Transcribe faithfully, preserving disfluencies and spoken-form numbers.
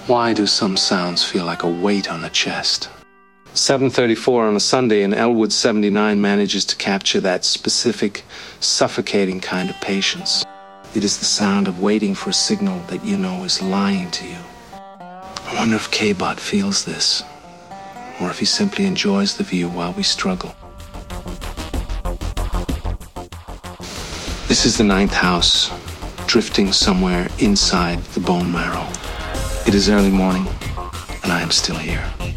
Why do some sounds feel like a weight on the chest? seven thirty-four on a Sunday, and Elwood seventy-nine manages to capture that specific, suffocating kind of patience. It is the sound of waiting for a signal that you know is lying to you. I wonder if K-Bot feels this, or if he simply enjoys the view while we struggle. This is the ninth house, drifting somewhere inside the bone marrow. It is early morning, and I am still here.